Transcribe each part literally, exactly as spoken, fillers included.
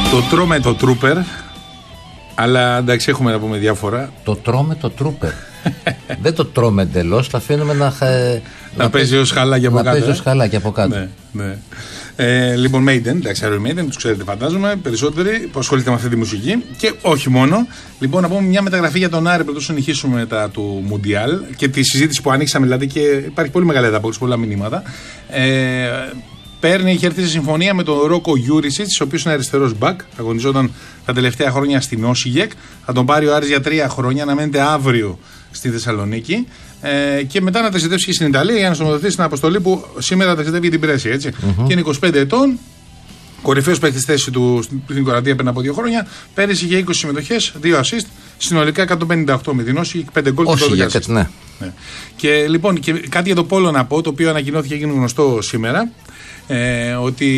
Το τρώμε το τρούπερ, αλλά εντάξει έχουμε να πούμε διάφορα. Το τρώμε το τρούπερ. Δεν το τρώμε εντελώς, θα αφήνουμε να, να, να παίζει ως χαλάκι από να κάτω. παίζει ως χαλάκι από κάτω. Ναι, ναι. Ε, λοιπόν, Maiden, εντάξει, Iron Maiden, τους ξέρετε φαντάζομαι, περισσότεροι που ασχολείται με αυτή τη μουσική και όχι μόνο. Λοιπόν, να πούμε μια μεταγραφή για τον Άρη πρωτού συνεχίσουμε μετά του Μουντιάλ και τη συζήτηση που ανοίξαμε δηλαδή και υπάρχει πολύ μεγάλη ανταπόκριση, πολλά μηνύματα. Ε, Παίρνει, έχει έρθει σε συμφωνία με τον Ρόκο Γιούρισιτς, ο οποίος είναι αριστερός μπακ. Αγωνιζόταν τα τελευταία χρόνια στην Όσιγεκ. Θα τον πάρει ο Άρης για τρία χρόνια, να μένετε αύριο στη Θεσσαλονίκη. Ε, και μετά να ταξιδέψει και στην Ιταλία για να σταματήσει στην αποστολή που σήμερα ταξιδεύει για την Πρέσια. Έτσι. Mm-hmm. Και είναι είκοσι πέντε ετών. Κορυφαίος παίκτης στη θέση του στην Κροατία πριν από δύο χρόνια. Πέρυσι είχε είκοσι συμμετοχές, δύο assist. Συνολικά εκατόν πενήντα οκτώ με την Όσιγεκ, πέντε γκολ και δώδεκα assist. Ναι. Ναι. Και λοιπόν, και κάτι για το πόλο να πω, το οποίο ανακοινώθηκε και έγινε γνωστό σήμερα. Ε, ότι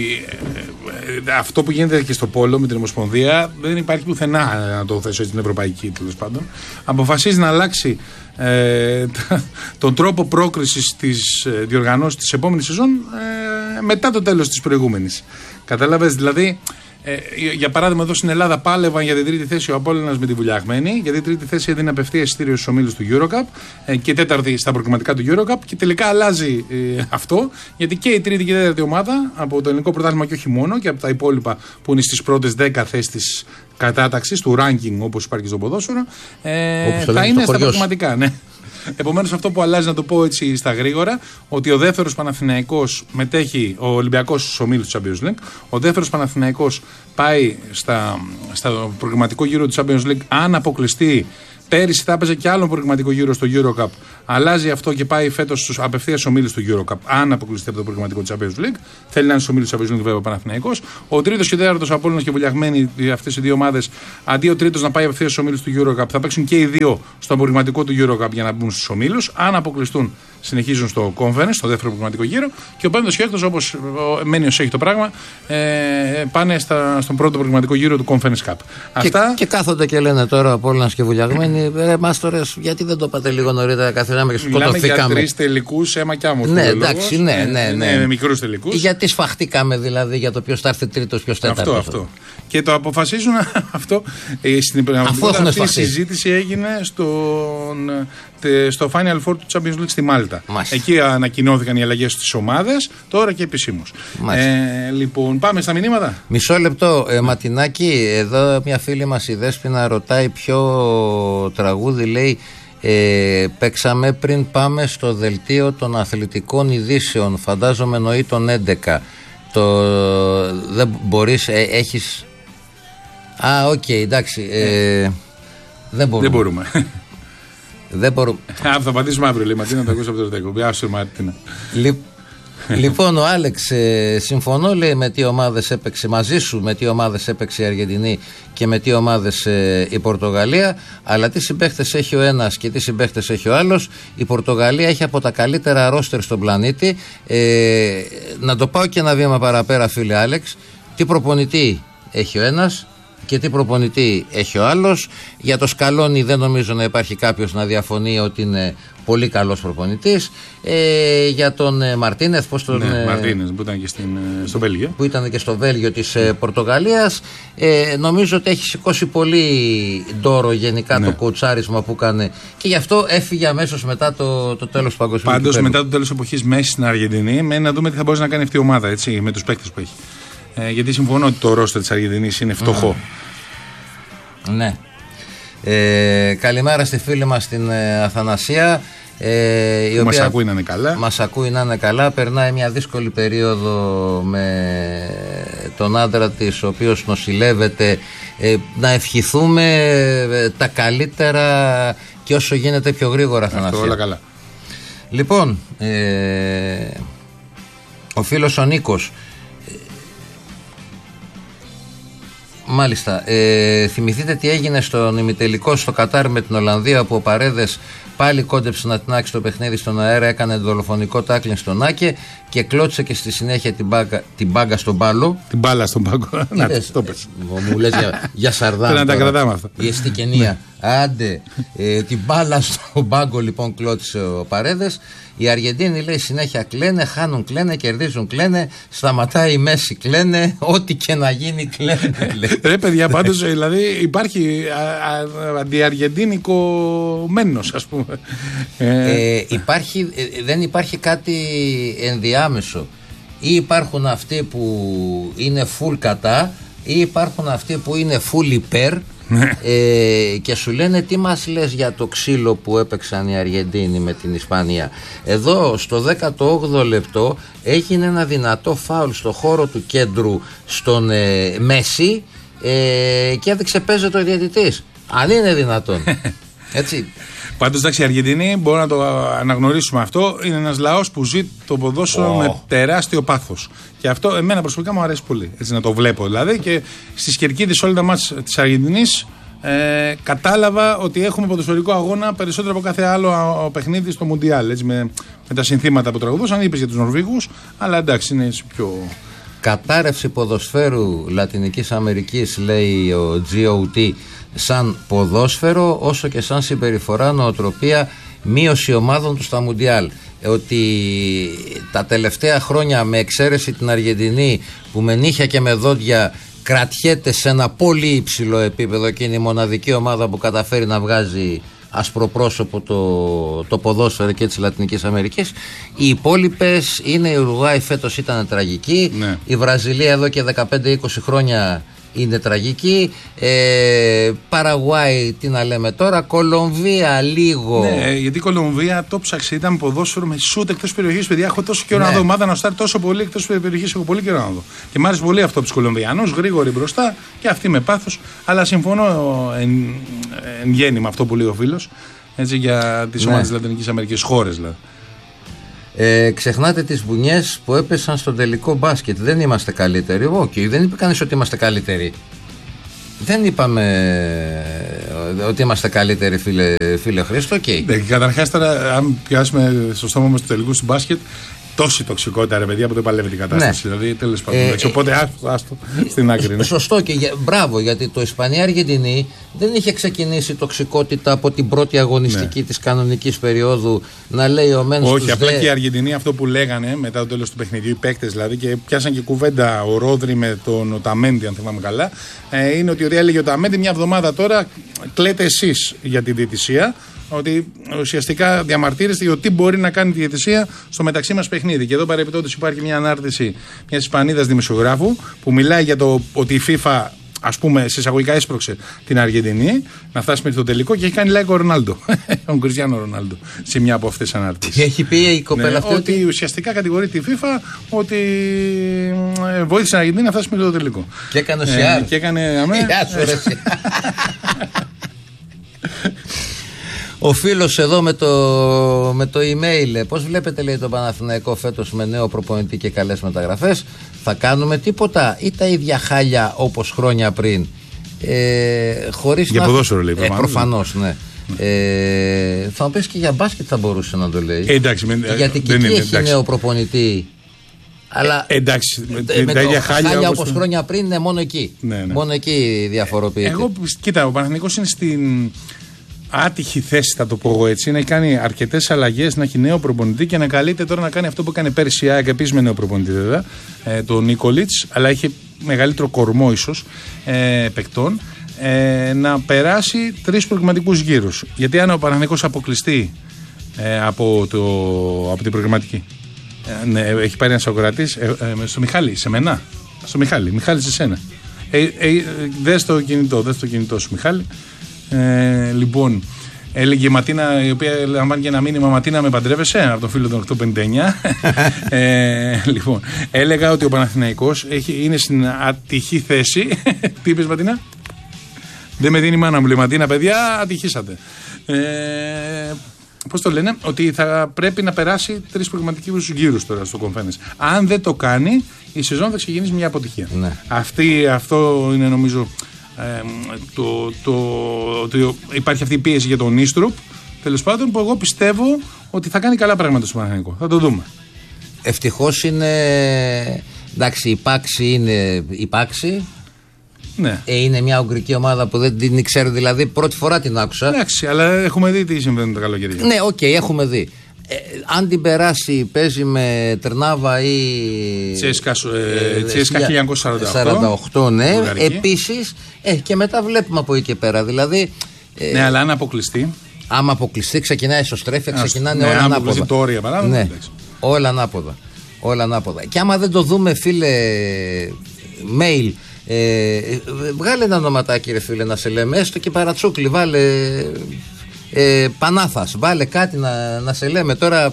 ε, αυτό που γίνεται και στο πόλο με την Ομοσπονδία δεν υπάρχει πουθενά, να το θέσω έτσι, την ευρωπαϊκή τέλος πάντων. Αποφασίζει να αλλάξει ε, τον τρόπο πρόκρισης της ε, διοργανώσης της επόμενης σεζόν ε, μετά το τέλος της προηγούμενης. Κατάλαβες, δηλαδή. Ε, για παράδειγμα, εδώ στην Ελλάδα πάλευαν για την τρίτη θέση ο Απόλλωνας με τη Βουλιαγμένη. Για την τρίτη θέση έδινε απευθεία εισιτήριο στους ομίλους του EuroCup ε, και τέταρτη στα προκριματικά του EuroCup. Και τελικά αλλάζει ε, αυτό, γιατί και η τρίτη και η τέταρτη ομάδα από το ελληνικό πρωτάθλημα και όχι μόνο, και από τα υπόλοιπα που είναι στις πρώτες δέκα θέσεις της κατάταξης, του ranking όπως υπάρχει στο ποδόσφαιρο, ε, θα είναι στα προκριματικά. Ναι. Επομένως, αυτό που αλλάζει, να το πω έτσι στα γρήγορα, ότι ο δεύτερος Παναθηναϊκός μετέχει, ο Ολυμπιακός στους ομίλους του Champions League. Ο δεύτερος Παναθηναϊκός πάει στα, στα προγραμματικό γύρο του Champions League αν αποκλειστεί. Πέρυσι θα έπαιζε και άλλο προγραμματικό γύρο στο EuroCup. Αλλάζει αυτό και πάει φέτος στους απευθείας ομίλους του EuroCup. Αν αποκλειστεί από το προγραμματικό του Champions League, θέλει να είναι στους ομίλους του Champions League, βέβαια ο Παναθηναϊκός. Ο τρίτος και τέταρτος Απόλλωνας και Βουλιαγμένοι, αυτές οι δύο ομάδες, αντί ο τρίτος να πάει απευθείας στους ομίλους του EuroCup, θα παίξουν και οι δύο στο προγραμματικό του EuroCup για να μπουν στους ομίλους. Αν αποκλειστούν, συνεχίζουν στο Conference, στο δεύτερο προγραμματικό γύρο. Και ο πέμπτος και έκτος, όπως μένει ως έχει το πράγμα, ε, πάνε στα, στον πρώτο προγραμματικό γύρο του Conference Cup. Και, Αυτά... και κάθονται και λένε τώρα ο Απόλλωνας και Βουλιαγμένοι, ρε μάστορες, γιατί δεν το είπατε λίγο νωρίτερα, καθέναμε και σκοτωθήκαμε. Μιλάμε για τρεις τελικούς, αίμα κι άμμο. Ναι, εντάξει, ναι, ναι, ναι. ναι. Μικρούς τελικούς. Γιατί σφαχτήκαμε δηλαδή για το ποιος θα έρθει τρίτος, ποιος τέταρτος. Αυτό, αυτό. Και το αποφασίζουν αυτό. Στην πραγματικότητα αυτή η συζήτηση έγινε στον, στο Final Four του Champions League στη Μάλτα. Μάλιστα. Εκεί ανακοινώθηκαν οι αλλαγές στις ομάδες, τώρα και επισήμως. Ε, λοιπόν, πάμε στα μηνύματα. Μισό λεπτό, ε, Ματινάκη, εδώ μια φίλη μας η Δέσποινα ρωτάει ποιο τραγούδι λέει. Ε, παίξαμε πριν πάμε στο δελτίο των αθλητικών ειδήσεων. Φαντάζομαι εννοεί τον έντεκα. Το, δεν μπορείς, ε, έχεις. Α, οκ, okay, εντάξει. Ε, δεν μπορούμε. Δεν μπορούμε. Δεν μπορούμε. Α, θα πατήσουμε αύριο, λέει Ματίνα, το ακούσα από το τεκο. Άσου, Ματίνα. Λοιπόν, ο Άλεξ, ε, συμφωνώ, λέει, με τι ομάδες έπαιξε μαζί σου, με τι ομάδες έπαιξε η Αργεντινή και με τι ομάδες ε, η Πορτογαλία. Αλλά τι συμπαίχτες έχει ο ένας και τι συμπαίχτες έχει ο άλλος. Η Πορτογαλία έχει από τα καλύτερα ρόστερ στον πλανήτη. Ε, να το πάω και ένα βήμα παραπέρα, φίλε Άλεξ. Τι προπονητή έχει ο ένας και τι προπονητή έχει ο άλλος. Για το Σκαλόνι δεν νομίζω να υπάρχει κάποιος να διαφωνεί ότι είναι πολύ καλός προπονητής. Ε, για τον ε, Μαρτίνεθ, πώς τον. Ναι, ε, Μαρτίνεθ, που ήταν και στην, ε, στο Βέλγιο. Που ήταν και στο Βέλγιο της ε, Πορτογαλίας. Ε, νομίζω ότι έχει σηκώσει πολύ ντόρο γενικά, ναι, το κοουτσάρισμα που έκανε και γι' αυτό έφυγε αμέσως μετά το, το τέλος του παγκοσμίου. Πάντως, μετά το τέλος εποχής Μέση στην Αργεντινή, μένει να δούμε τι θα μπορέσει να κάνει αυτή η ομάδα, έτσι, με τους παίκτες που έχει. Ε, γιατί συμφωνώ ότι το ρόστερ της Αργεντινής είναι φτωχό. Mm. Ναι. Ε, καλημέρα στη φίλη μας την ε, Αθανασία. Ε, η που οποία μας ακούει να είναι καλά. Μας ακούει να είναι καλά. Περνάει μια δύσκολη περίοδο με τον άντρα της, ο οποίος νοσηλεύεται. Ε, να ευχηθούμε ε, τα καλύτερα και όσο γίνεται πιο γρήγορα, Αθανασία. Αυτό, όλα καλά. Λοιπόν, ε, ο φίλος ο Νίκος. Μάλιστα. Ε, θυμηθείτε τι έγινε στον ημιτελικό στο Κατάρ με την Ολλανδία, όπου ο Παρέδες πάλι κόντεψε να τεινάξει το παιχνίδι στον αέρα, έκανε δολοφονικό τάκλινγκ στον Άκε και κλώτσε και στη συνέχεια την μπάγκα, την μπάγκα στον πάλο. Την μπάλα στον πάγκο. Να το πες. Μου λες για, για Σαρδάμ. Πρέπει να τα κρατάμε αυτά. Η εστικενία Άντε, ε, την μπάλα στον πάγκο λοιπόν κλώτησε ο Παρέδες. Οι Αργεντίνοι λέει συνέχεια κλαίνε, χάνουν κλαίνε, κερδίζουν κλαίνε, σταματάει η μέση κλαίνε, ό,τι και να γίνει κλαίνε. Ρε παιδιά, πάντως δηλαδή υπάρχει αντιαργεντίνικο μένος, ας πούμε. Ε, υπάρχει, ε, δεν υπάρχει κάτι ενδιάμεσο. Ή υπάρχουν αυτοί που είναι full κατά, ή υπάρχουν αυτοί που είναι full υπέρ. ε, και σου λένε τι μας λες για το ξύλο που έπαιξαν οι Αργεντίνοι με την Ισπανία. Εδώ στο δέκατο όγδοο λεπτό έγινε ένα δυνατό φάουλ στο χώρο του κέντρου στον ε, Μέση ε, και έδειξε παίζεται ο διαιτητής. Αν είναι δυνατόν. Έτσι. Πάντως εντάξει, οι Αργεντινοί μπορούμε να το αναγνωρίσουμε αυτό. Είναι ένας λαός που ζει το ποδόσφαιρο oh. με τεράστιο πάθος. Και αυτό εμένα προσωπικά μου αρέσει πολύ. Έτσι να το βλέπω δηλαδή. Και στις κερκίδες όλα τα μάτς της Αργεντινής ε, κατάλαβα ότι έχουμε ποδοσφαιρικό αγώνα περισσότερο από κάθε άλλο παιχνίδι στο Μουντιάλ. Έτσι, με, με τα συνθήματα που τραγουδούσαν. Είπες για τους Νορβήγους, αλλά εντάξει είναι έτσι πιο. Κατάρρευση ποδοσφαίρου Λατινικής Αμερικής, λέει ο τζι ο τι, σαν ποδόσφαιρο όσο και σαν συμπεριφορά, νοοτροπία, μείωση ομάδων του στα Μουντιάλ. Ότι τα τελευταία χρόνια, με εξαίρεση την Αργεντινή που με νύχια και με δόντια κρατιέται σε ένα πολύ υψηλό επίπεδο και είναι η μοναδική ομάδα που καταφέρει να βγάζει ασπροπρόσωπο το, το ποδόσφαιρο και της Λατινικής Αμερικής. Οι υπόλοιπες είναι, η Ουρουγουάη φέτος ήταν τραγική, ναι. Η Βραζιλία εδώ και δεκαπέντε είκοσι χρόνια είναι τραγική, ε, Παραγουάη τι να λέμε τώρα, Κολομβία λίγο. Ναι, γιατί η Κολομβία το ψάξε, ήταν ποδόσφαιρο με σούτ εκτός περιοχής. Παιδιά, έχω τόσο καιρό ναι. να δω ομάδα να στάρει τόσο πολύ εκτός περιοχής. Έχω πολύ καιρό να δω. Και μ' άρεσε πολύ αυτό από τους Κολομβιανούς, γρήγοροι μπροστά και αυτοί με πάθος. Αλλά συμφωνώ εν, εν γέννη με αυτό που λέει ο φίλος, έτσι, για τις ναι. ομάδες της Λατινικής Αμερικής, χώρες δηλαδή. Ε, ξεχνάτε τις μπουνιές που έπεσαν στο τελικό μπάσκετ. Δεν είμαστε καλύτεροι. Okay, δεν είπε κανείς ότι είμαστε καλύτεροι. Δεν είπαμε ότι είμαστε καλύτεροι, φίλε, φίλε Χρήστο. Okay. Ναι, καταρχάς τώρα, αν πιάσουμε στο στόμα μας του τελικού του μπάσκετ, τόση τοξικότητα, ρε παιδιά, που δεν παλεύει την κατάσταση. Ναι. Δηλαδή, τέλος πάντων. Ε, οπότε, ε, άστο, άστο στην άκρη. Ναι. Σωστό και για, μπράβο, γιατί το Ισπανία-Αργεντινή δεν είχε ξεκινήσει τοξικότητα από την πρώτη αγωνιστική ναι. της κανονικής περίοδου να λέει ο Μένς. Όχι, απλά δε... και η Αργεντινή αυτό που λέγανε μετά το τέλος του παιχνιδιού, οι παίκτες δηλαδή, και πιάσαν και κουβέντα ο Ρόδρυ με τον Οταμέντι, αν θυμάμαι καλά, ε, είναι ότι έλεγε ο Οταμέντι μια εβδομάδα τώρα κλαίτε εσείς για την διαιτησία. Ότι ουσιαστικά διαμαρτύρεστε για το τι μπορεί να κάνει τη διαιτησία στο μεταξύ μας παιχνίδι. Και εδώ παρεμπιπτόντως υπάρχει μια ανάρτηση μιας Ισπανίδας δημοσιογράφου που μιλάει για το ότι η FIFA, ας πούμε, σε εισαγωγικά έσπρωξε την Αργεντινή να φτάσει μέχρι το τελικό και έχει κάνει like ο Ρονάλντο. Ο Κριστιάνο Ρονάλντο, σε μια από αυτές τις ανάρτησεις. Τι έχει πει η κοπέλα ναι, αυτή? Ότι ουσιαστικά κατηγορεί τη FIFA ότι βοήθησε την Αργεντινή να φτάσει μέχρι το τελικό. Και έκανε ο Σιάρ. Και έκανε αμέ. Ο φίλος εδώ με το, με το email, πώς βλέπετε, λέει, το Παναθηναϊκό φέτος με νέο προπονητή και καλές μεταγραφές? Θα κάνουμε τίποτα ή τα ίδια χάλια όπως χρόνια πριν? Ε, χωρίς για να... ποδόσφαιρο λέει ε, προφανώς, ναι. Ε, θα μου πεις και για μπάσκετ θα μπορούσε να το λέει. Ε, εντάξει, με, γιατί και εκεί έχει εντάξει. νέο προπονητή. Αλλά ε, εντάξει, με, με, με τα ίδια χάλια, χάλια όπως χρόνια πριν είναι μόνο εκεί. Ναι, ναι. Μόνο εκεί διαφοροποιείται. Εγώ, κοίτα, ο Παναθηναϊκός είναι στην άτυχη θέση, θα το πω εγώ έτσι, να έχει κάνει αρκετές αλλαγές, να έχει νέο προπονητή και να καλείται τώρα να κάνει αυτό που έκανε πέρσι η ΑΕΚ, επίσης με νέο προπονητή βέβαια, ε, τον Νίκολιτς, αλλά είχε μεγαλύτερο κορμό ίσως ε, παικτών, ε, να περάσει τρεις προγραμματικούς γύρους. Γιατί αν ο Παναθηναϊκός αποκλειστεί ε, από, το, από την προγραμματική, ε, ναι, έχει πάρει ένας ακροατής, ε, ε, στο Μιχάλη, σε μενά, στο Μιχάλη, Μιχάλη σε σένα. Ε, ε, ε, δες το κινητό, δες το κινητό σου Μιχάλη. Ε, λοιπόν, έλεγε η Ματίνα, η οποία λαμβάνει και ένα μήνυμα, Ματίνα με παντρεύεσαι, από τον φίλο των οκτακόσια πενήντα εννιά. ε, λοιπόν, έλεγα ότι ο Παναθηναϊκός έχει, είναι στην ατυχή θέση. Τι είπες Ματίνα? Δεν με δίνει η μάνα μου, λέει Ματίνα, παιδιά, ατυχήσατε. Ε, πώς το λένε, ότι θα πρέπει να περάσει τρεις προγραμματικούς γύρους τώρα στο Conference. Αν δεν το κάνει, η σεζόν θα ξεκινήσει μια αποτυχία. Ναι. Αυτή, αυτό είναι νομίζω. Ε, το, το, το, το, υπάρχει αυτή η πίεση για τον Ίστρουπ, τέλος πάντων, που εγώ πιστεύω ότι θα κάνει καλά πράγματα στο Παναθηναϊκό. Θα το δούμε. Ευτυχώς είναι. Εντάξει, η πάξη είναι η πάξη. Ναι. Ε, είναι μια ουγγρική ομάδα που δεν την ξέρω, δηλαδή πρώτη φορά την άκουσα. Εντάξει, αλλά έχουμε δει τι συμβαίνει τα καλοκαίρια. Ναι, οκ, okay, έχουμε δει. Ε, αν την περάσει, παίζει με Τερνάβα ή Τσέσκα ε, χίλια εννιακόσια σαράντα οκτώ, ναι. Επίσης, ε, και μετά βλέπουμε από εκεί και πέρα. Δηλαδή, ε, ναι, αλλά αν αποκλειστεί. Άμα αποκλειστεί, ξεκινάει ισοστρέφεια, ξεκινάνε ναι, όλα ανάποδα. Το όρια, παράδειγμα, ναι, όλα ανάποδα. Όλα ανάποδα. Και άμα δεν το δούμε, φίλε, mail. Ε, βγάλε ένα ονοματάκι, ρε φίλε, να σε λέμε, έστω και παρατσούκλι, βάλε ε, Πανάθας, βάλε κάτι να, να σε λέμε τώρα.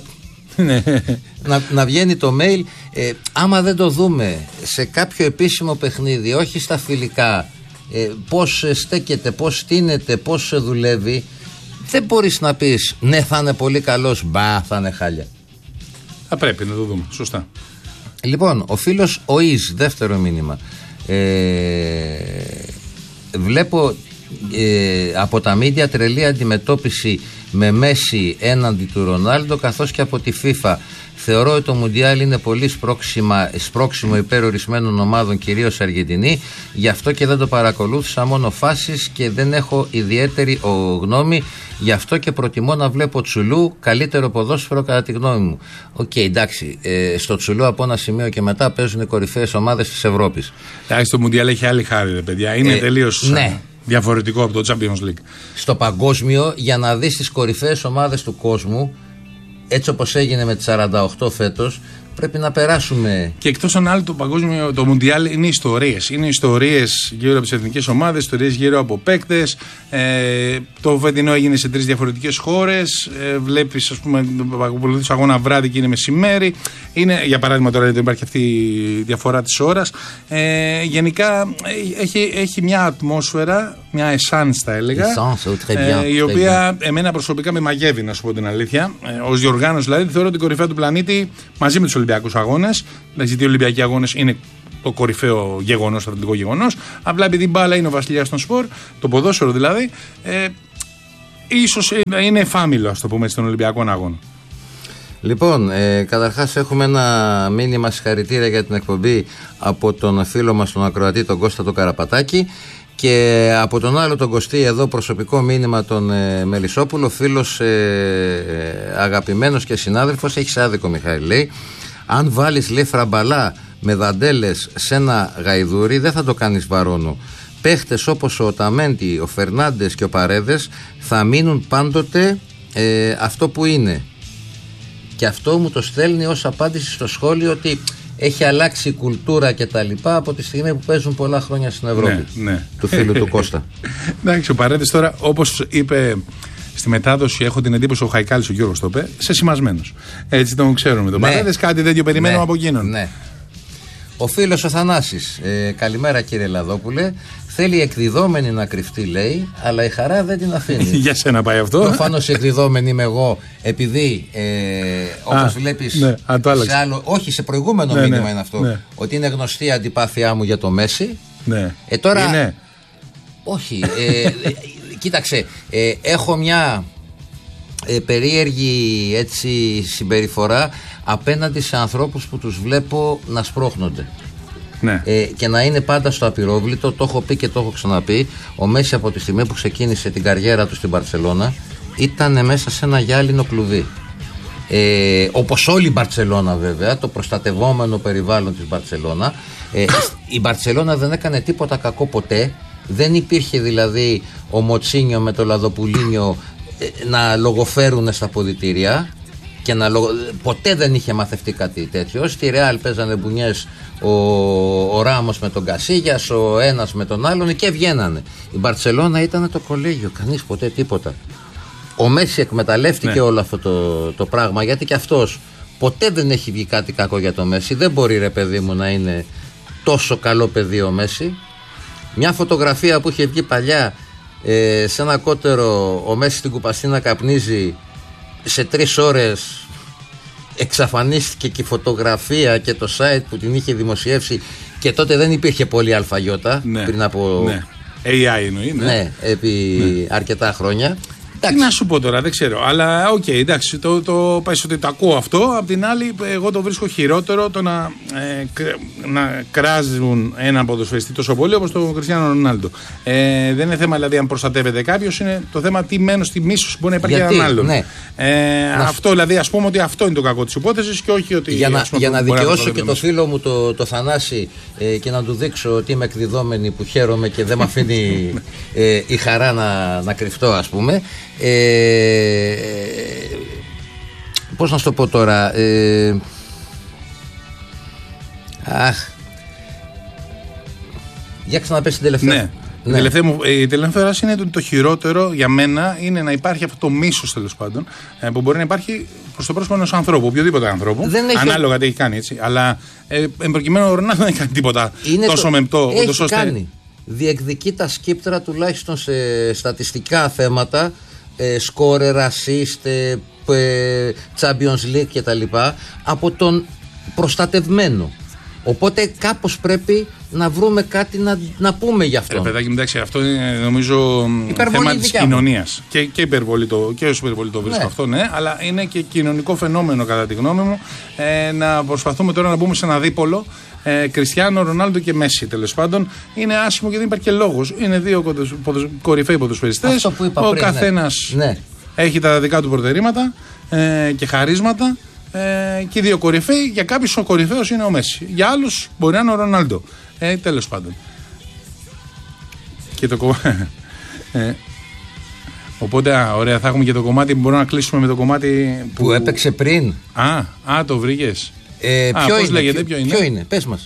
να, να βγαίνει το mail. Ε, άμα δεν το δούμε σε κάποιο επίσημο παιχνίδι, όχι στα φιλικά, ε, πώς στέκεται, πώς στείνεται, πώς δουλεύει, δεν μπορείς να πεις ναι, θα είναι πολύ καλός, μπα, θα είναι χάλια. Θα πρέπει να το δούμε, σωστά. Λοιπόν, ο φίλος ο Ις, δεύτερο μήνυμα. Ε, βλέπω ε, από τα μίντια τρελή αντιμετώπιση με Μέση έναντι του Ρονάλντο, καθώς και από τη FIFA. Θεωρώ ότι το Μουντιάλ είναι πολύ σπρώξιμο υπέρ ορισμένων ομάδων, κυρίως Αργεντινή, γι' αυτό και δεν το παρακολούθησα, μόνο φάσεις και δεν έχω ιδιαίτερη γνώμη, γι' αυτό και προτιμώ να βλέπω Τσουλού, καλύτερο ποδόσφαιρο κατά τη γνώμη μου. Οκ, okay, εντάξει, ε, στο Τσουλού από ένα σημείο και μετά παίζουν οι κορυφαίες ομάδες της Ευρώπης. Εντάξει, το Μουντιάλ έχει άλλη χάρη, ρε παιδιά, είναι ε, τελείως ναι. διαφορετικό από το Champions League. Στο παγκόσμιο, για να δεις τις κορυφαίες ομάδες του κόσμου, έτσι όπως έγινε με τις σαράντα οκτώ φέτος, πρέπει να περάσουμε. Και εκτός αν άλλο το παγκόσμιο, το Μουντιάλ είναι ιστορίες. Είναι ιστορίες γύρω από τις εθνικές ομάδες, ιστορίες γύρω από παίκτες. Ε, το φετινό έγινε σε τρεις διαφορετικές χώρες. Ε, βλέπεις, ας πούμε, παρακολουθείς αγώνα βράδυ και είναι μεσημέρι. Είναι, για παράδειγμα, τώρα δεν υπάρχει αυτή η διαφορά της ώρας. Ε, γενικά έχει, έχει μια ατμόσφαιρα, μια εσάνς, θα έλεγα. Essence, ε, η οποία εμένα προσωπικά με μαγεύει, να σου πω την αλήθεια. Ε, ως διοργάνωση, δηλαδή, θεωρώ την κορυφαία του πλανήτη μαζί με τους Ολυμπιακούς αγώνες. Δηλαδή, οι Ολυμπιακοί αγώνες είναι το κορυφαίο γεγονός, το αθλητικό γεγονός. Απλά επειδή η μπάλα είναι ο βασιλιάς των σπορ, το ποδόσφαιρο δηλαδή, ε, ίσως είναι εφάμιλο, ας το πούμε, στον Ολυμπιακό αγώνα. Λοιπόν, ε, καταρχάς έχουμε ένα μήνυμα συγχαρητήρια για την εκπομπή από τον φίλο μας τον ακροατή, τον Κώστα τον Καραπατάκη. Και από τον άλλο τον Κωστή εδώ προσωπικό μήνυμα τον ε, Μελισσόπουλο, φίλος ε, αγαπημένος και συνάδελφος. Έχεις άδικο, Μιχαήλ, λέει. Αν βάλεις, λέει, φραμπαλά με δαντέλες σε ένα γαϊδούρι, δεν θα το κάνεις βαρόνο. Παίχτες όπως ο Ταμέντι, ο Φερνάντες και ο Παρέδες θα μείνουν πάντοτε ε, αυτό που είναι. Και αυτό μου το στέλνει ως απάντηση στο σχόλιο ότι έχει αλλάξει η κουλτούρα και τα λοιπά από τη στιγμή που παίζουν πολλά χρόνια στην Ευρώπη. Ναι, ναι. Του φίλου του Κώστα. Εντάξει, ο Παρέδες τώρα, όπως είπε στη μετάδοση, έχω την εντύπωση ο Χαϊκάλης, ο Γιώργος το είπε, σε σημασμένος. Έτσι τον ξέρουμε. Τον ναι. Παρέδες, κάτι τέτοιο περιμένουμε ναι. από εκείνον. Ναι. Ο φίλος ο Θανάσης, ε, καλημέρα κύριε Λαδόπουλε. Θέλει εκδιδόμενη να κρυφτεί, λέει, αλλά η χαρά δεν την αφήνει. Για σένα πάει αυτό. Προφανώς εκδιδόμενη είμαι εγώ, επειδή ε, όπως βλέπεις. Ναι, σε άλλο, όχι, σε προηγούμενο ναι, μήνυμα ναι, είναι αυτό. Ναι. Ότι είναι γνωστή η αντιπάθειά μου για το Μέση. Ναι. Ε, τώρα, είναι. Όχι. Ε, κοίταξε, ε, έχω μια ε, περίεργη έτσι, συμπεριφορά απέναντι σε ανθρώπους που τους βλέπω να σπρώχνονται. Ναι. Ε, και να είναι πάντα στο απειρόβλητο. Το έχω πει και το έχω ξαναπεί. Ο Μέση από τη στιγμή που ξεκίνησε την καριέρα του στην Μπαρτσελώνα ήταν μέσα σε ένα γυάλινο κλουβί. Ε, όπως όλη η Μπαρτσελώνα, βέβαια, το προστατευόμενο περιβάλλον της Μπαρτσελώνα. Ε, η Μπαρτσελώνα δεν έκανε τίποτα κακό ποτέ. Δεν υπήρχε δηλαδή ο Μοτσίνιο με το Λαδοπουλίνιο ε, να λογοφέρουν στα ποδητήρια. Και να λογο... ποτέ δεν είχε μαθευτεί κάτι τέτοιο. Στη Ρεάλ παίζανε μπουνιές ο, ο Ράμος με τον Κασίγιας, ο ένας με τον άλλον και βγαίνανε. Η Μπαρτσελώνα ήταν το κολέγιο, κανείς ποτέ τίποτα. Ο Μέση εκμεταλλεύτηκε ναι. όλο αυτό το, το πράγμα, γιατί και αυτός ποτέ δεν έχει βγει κάτι κακό για το Μέση. Δεν μπορεί, ρε παιδί μου, να είναι τόσο καλό παιδί ο Μέση. Μια φωτογραφία που είχε βγει παλιά ε, σε ένα κότερο, ο Μέση στην κουπαστή να καπνίζει. Σε τρεις ώρες εξαφανίστηκε και η φωτογραφία και το site που την είχε δημοσιεύσει, και τότε δεν υπήρχε πολύ αλφαγιώτα, ναι, πριν από ναι. έι άι εννοεί, ναι. ναι, επί ναι. αρκετά χρόνια. Τι να σου πω τώρα, δεν ξέρω. Αλλά οκ, okay, εντάξει, το, το πες ότι το ακούω αυτό. Απ' την άλλη, εγώ το βρίσκω χειρότερο το να, ε, να κράζουν έναν ποδοσφαιριστή τόσο πολύ όπως τον Κριστιάνο Ρονάλντο. Ε, δεν είναι θέμα δηλαδή αν προστατεύεται κάποιος, είναι το θέμα τι μένω στη μίσος μπορεί να υπάρχει για έναν άλλον. Ναι. Ε, να... Αυτό δηλαδή, ας πούμε ότι αυτό είναι το κακό της υπόθεσης και όχι ότι. Για να, για να δικαιώσω και το φίλο μου το, το Θανάση ε, και να του δείξω ότι είμαι εκδιδόμενη που χαίρομαι και δεν με αφήνει ε, η χαρά να, να κρυφτώ, ας πούμε. Ε, πώς να σου το πω τώρα, ε, αχ, για ξαναπες την τελευταία. Ναι. Ναι. Η τελευταία, μου, η τελευταία φράση είναι ότι το χειρότερο για μένα είναι να υπάρχει αυτό το μίσος, τέλος πάντων, που μπορεί να υπάρχει προς το πρόσωπο ενός ανθρώπου, οποιοδήποτε ανθρώπου. Έχει... Ανάλογα τι έχει κάνει, έτσι. Αλλά ε, προκειμένου ο Ρονάλντο δεν έχει κάνει τίποτα είναι τόσο το... μεμπτό. Έχει ώστε... κάνει. Διεκδικεί τα σκύπτρα τουλάχιστον σε στατιστικά θέματα, ε, σκόρερ, assist, ε, ε, Champions League κτλ. Από τον προστατευμένο. Οπότε κάπως πρέπει να βρούμε κάτι να, να πούμε γι' αυτό. Ρε παιδάκι, εντάξει, αυτό είναι νομίζω υπερβολή θέμα της κοινωνίας. Και, και υπερβολή το, και ως υπερβολή το βρίσκω, ναι. Αυτό, ναι, αλλά είναι και κοινωνικό φαινόμενο κατά τη γνώμη μου ε, να προσπαθούμε τώρα να μπούμε σε ένα δίπολο. Ε, Κριστιάνο, Ρονάλντο και Μέση, τέλος πάντων. Είναι άσχημο και δεν υπάρχει και λόγος. Είναι δύο κορυφαίοι ποδοσφαιριστές. Ο καθένας ναι. έχει τα δικά του προτερήματα ε, και χαρίσματα. Ε, και οι δύο κορυφαίοι. Για κάποιους ο κορυφαίος είναι ο Μέση. Για άλλους μπορεί να είναι ο Ρονάλντο. Ε, τέλος πάντων. Και το κομμάτι. Ε, οπότε, α, ωραία, θα έχουμε και το κομμάτι που μπορούμε να κλείσουμε με το κομμάτι που, που έπαιξε πριν. Α, α το βρήκες. Ε, α, ποιο, πώς είναι, λέγεται, ποιο, ποιο είναι. Ποιο είναι, πες μας.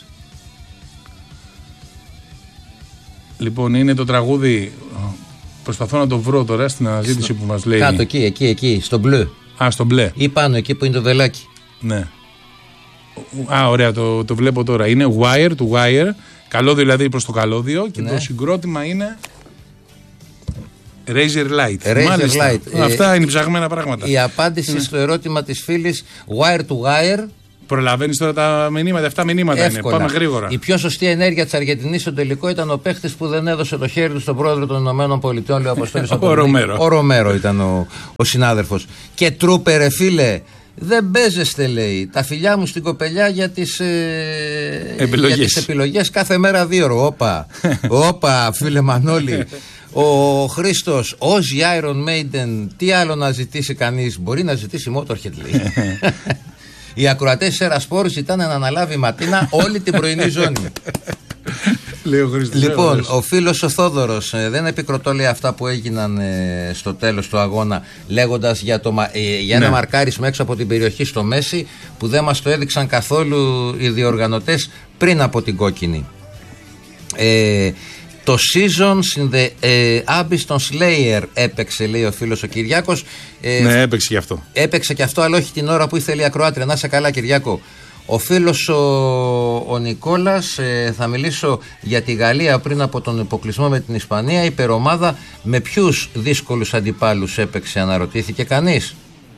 Λοιπόν, είναι το τραγούδι. Προσπαθώ να το βρω τώρα στην αναζήτηση που μας λέει. Κάτω εκεί, εκεί, εκεί, στο μπλε. Α, στο μπλε. Ή πάνω, εκεί που είναι το βελάκι. Ναι. Α, ωραία, το, το βλέπω τώρα. Είναι Wire του Wire. Καλώδιο δηλαδή προς το καλώδιο. Και ναι. Το συγκρότημα είναι Razer Light. Razer Μάλιστα. Light. Αυτά ε, είναι ψαγμένα πράγματα. Η απάντηση ναι. στο ερώτημα της φίλης Wire to Wire. Προλαβαίνεις τώρα τα μηνύματα, αυτά μηνύματα εύκολα. Είναι. Πάμε γρήγορα. Η πιο σωστή ενέργεια της Αργεντινής στο τελικό ήταν ο παίχτης που δεν έδωσε το χέρι του στον πρόεδρο των Ηνωμένων Πολιτειών, λέει ο Αποστόλης. Ο Ρομέρο. Ο Ρομέρο ήταν ο, ο συνάδελφος. Και τρούπε, ρε φίλε, δεν παίζεστε, λέει. Τα φιλιά μου στην κοπελιά για τις, ε, επιλογές. Για τις επιλογές κάθε μέρα δύο ώρο. Όπα, όπα, φίλε Μανώλη. Ο Χρήστος, ως η Iron Maiden, τι άλλο να ζητήσει κανείς? Μπορεί να ζητήσει Motorhead, λέει. Οι ακροατές της Ερασπόρου ζητάνε να αναλάβει η Ματίνα όλη την πρωινή ζώνη. Λέω Χρήστος. Λοιπόν, ο φίλος ο Θόδωρος ε, δεν επικροτώ, λέει, αυτά που έγιναν ε, στο τέλος του αγώνα, λέγοντας για, το, ε, για ένα ναι. μαρκάρισμα έξω από την περιοχή στο Μέση που δεν μας το έδειξαν καθόλου οι διοργανωτές πριν από την κόκκινη. Ε, Το Seasons in the uh, Abyss των Slayer έπαιξε, λέει ο φίλος ο Κυριάκος. Ε, ναι, έπαιξε και αυτό. Έπαιξε και αυτό, αλλά όχι την ώρα που ήθελε η ακροάτρια. Να είσαι καλά, Κυριάκο. Ο φίλος ο, ο Νικόλας, ε, θα μιλήσω για τη Γαλλία πριν από τον υποκλεισμό με την Ισπανία. Η υπερομάδα με ποιους δύσκολους αντιπάλους έπαιξε, αναρωτήθηκε κανείς.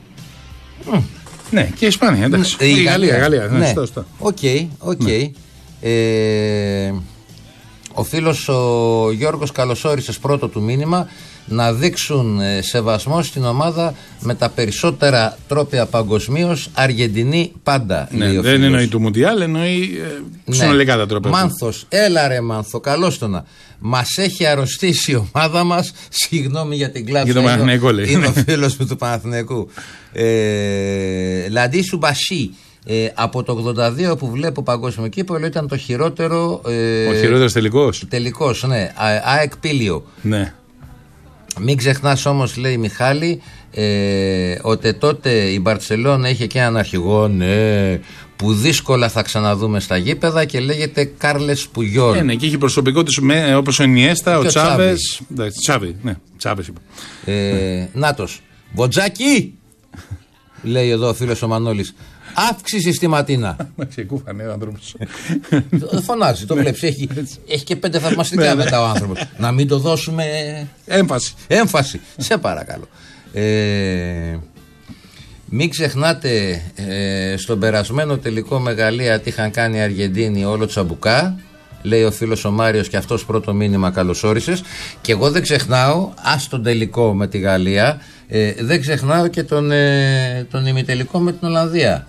Ναι, και η Ισπανία, εντάξει. Η, η Γαλλία, Γαλλία, ναι, ναι. Οκ, okay, οκ. Okay. Ναι. Ε, ο φίλος ο Γιώργος καλωσόρισες πρώτο του μήνυμα να δείξουν σεβασμό στην ομάδα με τα περισσότερα τρόπαια παγκοσμίως, Αργεντινή πάντα. Ναι, δεν εννοεί του Μουντιάλ, εννοεί ε, συνολικά ναι. τα τρόπαια. Μάνθος, έλα ρε Μάνθο, καλώς το να. Μας έχει αρρωστήσει η ομάδα μας. Συγγνώμη για την κλάψη. Για τον Παναθηναϊκό, λέει. Είναι ο φίλος μου του Παναθηναϊκού. Ε, Λαντίσου Μπασί. Ε, από το ογδόντα δύο που βλέπω παγκόσμιο κύπελλο ήταν το χειρότερο. Ε, ο χειρότερος τελικός. Τελικός, ναι. ΑΕΚ Πήλιο. Ναι. Μην ξεχνάς όμως, λέει Μιχάλη, ε, ότι τότε η Μπαρτσελόνα είχε και έναν αρχηγό, ναι, που δύσκολα θα ξαναδούμε στα γήπεδα και λέγεται Κάρλες Πουγιόλ. Ναι, ναι, και είχε προσωπικό του όπως ο Ινιέστα, ο Τσάβες. Τσάβη, ναι, Τσάβες είπα. Ε, Νάτος. Βοτζάκι! Λέει εδώ ο φίλος ο Μανώλης. Αύξηση στη Ματίνα. Μα ξεκούφανε ο άνθρωπος. Φωνάζει, το βλέπεις. Έχει, έχει και πέντε θαυμαστικά μετά ο άνθρωπος. Να μην το δώσουμε έμφαση. Έμφαση. Σε παρακαλώ. Ε, μην ξεχνάτε ε, στον περασμένο τελικό με Γαλλία τι είχαν κάνει οι Αργεντίνοι όλο τσαμπουκά. λέει ο φίλος ο Μάριος, και αυτός πρώτο μήνυμα καλώς όρισες. Και εγώ δεν ξεχνάω, ας τον τελικό με τη Γαλλία, ε, δεν ξεχνάω και τον, ε, τον ημιτελικό με την Ολλανδία.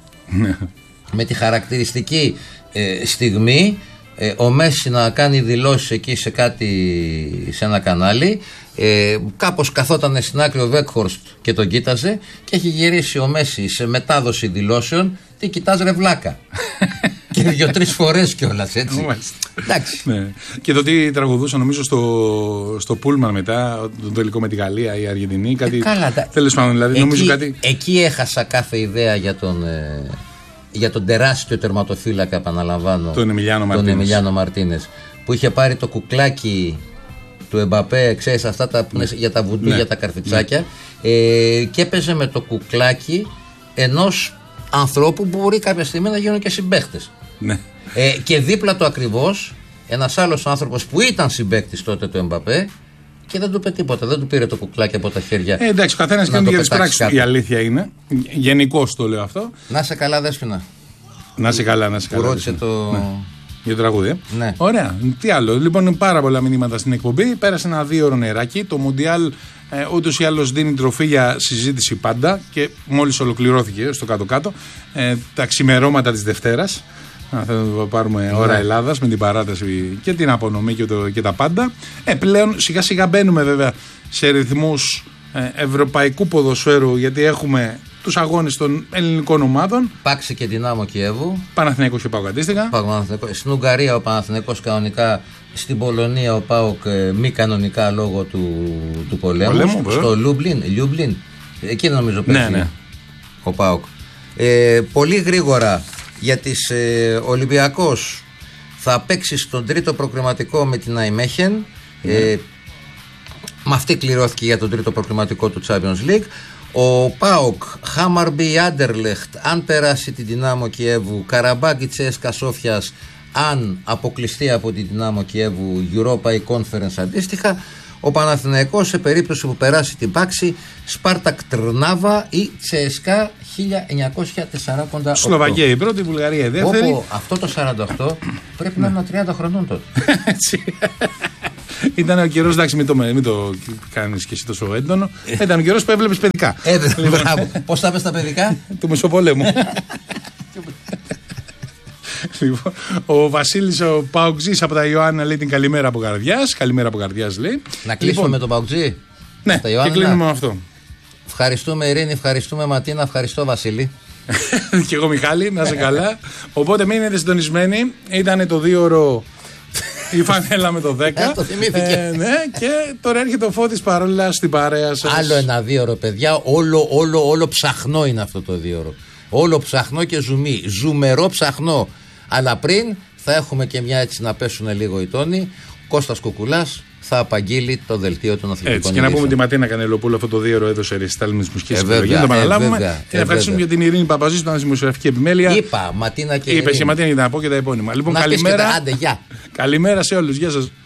Με τη χαρακτηριστική ε, στιγμή ε, ο Μέση να κάνει δηλώσεις εκεί σε κάτι, σε ένα κανάλι. Ε, κάπως καθόταν στην άκρη ο Βέκχορστ και τον κοίταζε, και έχει γυρίσει ο Μέση σε μετάδοση δηλώσεων. Τι κοιτάς ρε βλάκα? Και δύο-τρεις φορές κιόλας, έτσι. Εντάξει. Ναι. Και το τι τραγουδούσαν, νομίζω, στο, στο Πούλμαν μετά, τον τελικό με τη Γαλλία ή η Αργεντινή. Κάτι. Ε, τέλος πάντων, δηλαδή, εκεί, νομίζω κάτι. Εκεί έχασα κάθε ιδέα για τον, ε, για τον τεράστιο τερματοφύλακα, επαναλαμβάνω. Τον Εμιλιάνο Μαρτίνες. Τον Εμιλιάνο Μαρτίνες. Που είχε πάρει το κουκλάκι του Εμπαπέ, ξέρεις, αυτά τα, ναι. για τα βουντού, ναι. για τα καρφιτσάκια. Ναι. Ε, και έπαιζε με το κουκλάκι ενός ανθρώπου που μπορεί κάποια στιγμή να γίνουν και συμπαίχτες. Ναι. Ε, και δίπλα του ακριβώς ένας άλλος άνθρωπος που ήταν συμπαίκτης τότε του Εμπαπέ, και δεν του είπε τίποτα, δεν του πήρε το κουκλάκι από τα χέρια. Ε, εντάξει, ο καθένας κάνει για τις πράξεις του, η αλήθεια είναι. Γενικώς το λέω αυτό. Να σε καλά, Δέσποινα. Να σε καλά, να σε καλά. Που ρώτησε το. Ναι. Για το τραγούδι. Ναι. Ωραία. Τι άλλο. Λοιπόν, πάρα πολλά μηνύματα στην εκπομπή. Πέρασε ένα δύο ώρο νεράκι. Το Μουντιάλ ε, ούτως ή άλλως δίνει τροφή για συζήτηση πάντα, και μόλις ολοκληρώθηκε στο κάτω-κάτω ε, τα ξημερώματα της Δευτέρας. Θα το πάρουμε ναι. ώρα Ελλάδας με την παράταση και την απονομή και, το, και τα πάντα. Ε, πλέον σιγά σιγά μπαίνουμε βέβαια σε ρυθμούς ε, ευρωπαϊκού ποδοσφαίρου, γιατί έχουμε τους αγώνες των ελληνικών ομάδων. Πάξι και Δυνάμο Κιέβου. Παναθηναϊκός και ΠΑΟΚ αντίστοιχα. Στην Ουγγαρία ο Παναθηναϊκός κανονικά. Στην Πολωνία ο ΠΑΟΚ ε, μη κανονικά λόγω του, του πολέμου. Πολέμου στο Λούμπλιν, Λούμπλιν. Εκεί νομίζω πέφτει ναι, ναι. ο ΠΑΟΚ. Ε, πολύ γρήγορα για τις ε, Ολυμπιακός θα παίξει στον τρίτο προκριματικό με την Αϊμέχεν. Ναι. Ε, με αυτή κληρώθηκε για τον τρίτο προκριματικό του Champions League. Ο ΠΑΟΚ, Χάμαρμπι Άντερλεχτ, αν περάσει την Δυνάμο Κιέβου, Καραμπάγκη Τσέσκα Σόφιας, αν αποκλειστεί από την Δυνάμο Κιέβου, Europa ή Conference αντίστοιχα. Ο Παναθηναϊκός, σε περίπτωση που περάσει την Πάξη, Σπάρτακ Τρνάβα ή Τσέσκα χίλια εννιακόσια σαράντα οκτώ. Σλοβακία η πρώτη, Βουλγαρία η δεύτερη. Όπου αυτό το σαράντα οκτώ πρέπει να είναι τριάντα χρονών τότε. Έτσι. Ήταν ο καιρός, εντάξει, μην το, μην το κάνεις και εσύ τόσο έντονο. Ήταν ο καιρός που έβλεπες παιδικά. Ε, μπράβο. Πώς θα πες τα παιδικά? Του Μεσοπόλεμου. Λοιπόν, ο Βασίλης ο Παουτζής από τα Ιωάννα λέει την καλημέρα από καρδιάς. Καλημέρα από καρδιάς λέει. Να κλείσουμε λοιπόν με τον Παουτζή. Ναι, και κλείνουμε με αυτό. Ευχαριστούμε Ειρήνη, ευχαριστούμε Ματίνα, ευχαριστώ Βασίλη. Και εγώ Μιχάλη, να είσαι καλά. Οπότε μείνετε συντονισμένοι. Ήταν το δύο ώρο η φανέλα με το δέκα. Ε, το θυμήθηκε. Ε, ναι, και τώρα έρχεται ο Φώτης Παρόλα στην παρέα σας. Άλλο ένα δύο ώρο, παιδιά. Όλο, όλο, όλο ψαχνό είναι αυτό το δύο ώρο. Όλο ψαχνό και ζουμί. Ζουμερό ψαχνό. Αλλά πριν θα έχουμε και μια έτσι να πέσουν λίγο οι τόνοι. Κώστας Κουκουλάς θα απαγγείλει το δελτίο των αθλητικών. Έτσι, και να πούμε τη Ματίνα Κανελοπούλου αυτό το δύο ώρο έδωσε ρεστάλ με τις μουσικές επιλογές. Να το παραλάβουμε. Και να ευχαριστούμε για την Ειρήνη Παπαζή που ήταν στη δημοσιογραφική επιμέλεια. Είπα Ματίνα και Είπε η Ματίνα για να πω και τα επώνυμα. Λοιπόν, καλημέρα. Άντε, γεια. Καλημέρα σε όλους. Γεια σας.